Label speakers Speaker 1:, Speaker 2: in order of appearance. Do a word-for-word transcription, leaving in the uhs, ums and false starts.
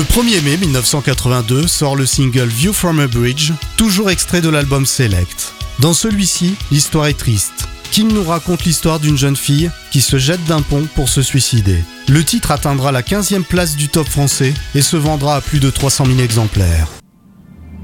Speaker 1: Le premier mai mille neuf cent quatre-vingt-deux sort le single View from a Bridge, toujours extrait de l'album Select. Dans celui-ci, l'histoire est triste. Kim nous raconte l'histoire d'une jeune fille qui se jette d'un pont pour se suicider. Le titre atteindra la quinzième place du top français et se vendra à plus de trois cent mille exemplaires.